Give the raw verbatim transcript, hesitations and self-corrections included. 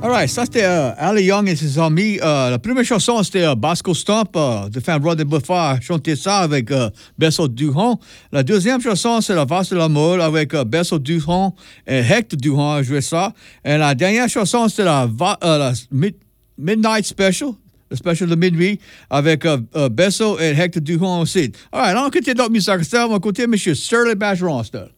All right, ça c'était euh, Ali Young et ses amis. Euh, la première chanson c'était euh, Basco Stomp euh, de Fin Rod de Buffard. Chanter ça avec euh, Bessel Duhon. La deuxième chanson c'est La Valse de l'amour avec euh, Bessel Duhon et Hector Duhon a joué ça. Et la dernière chanson c'était la, va- euh, la Mid- Midnight Special. Le special de minuit avec euh, euh, Bessel et Hector Duhon aussi. All right, on va écouter d'autres musiques. On va écouter M. Sterling Bergeron.